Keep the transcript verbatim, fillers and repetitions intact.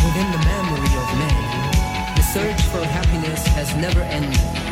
Within the memory of man, the search for happiness has never ended.